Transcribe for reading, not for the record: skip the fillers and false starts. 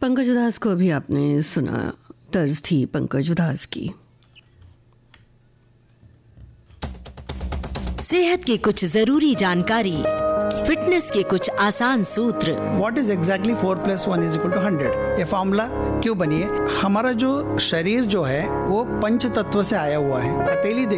पंकज उधास को अभी आपने सुना, तर्ज थी पंकज उधास की। सेहत की कुछ जरूरी जानकारी, फिटनेस के कुछ आसान सूत्र। What is exactly 4 + 1 = 100? ये फॉर्मूला क्यों बनी है? हमारा जो शरीर जो है वो पंच तत्व से आया हुआ है। हथेली